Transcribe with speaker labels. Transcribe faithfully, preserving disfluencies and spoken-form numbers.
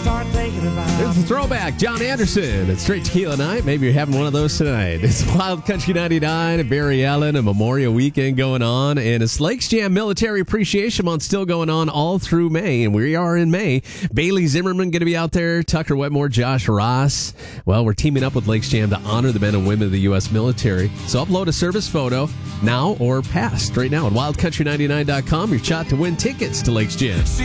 Speaker 1: start thinking about
Speaker 2: There's the throwback, John Anderson. It's Straight Tequila Night. Maybe you're having one of those tonight. It's Wild Country ninety-nine at Barry Allen, a Memorial Weekend going on, and it's Lakes Jam Military Appreciation Month still going on all through May, and we are in May. Bailey Zimmerman going to be out there, Tucker Wetmore, Josh Ross. Well, we're teaming up with Lakes Jam to honor the men and women of the U S military. So upload a service photo now or past right now at wild country ninety-nine dot com. Your shot to win tickets to Lakes Jam.